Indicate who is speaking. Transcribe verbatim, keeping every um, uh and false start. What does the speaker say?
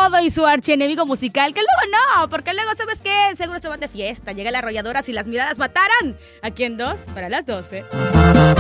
Speaker 1: todo y su archienemigo musical, que luego no, porque luego, ¿sabes qué? Seguro se van de fiesta, llega la arrolladora si las miradas mataran. Aquí en dos, para las doce.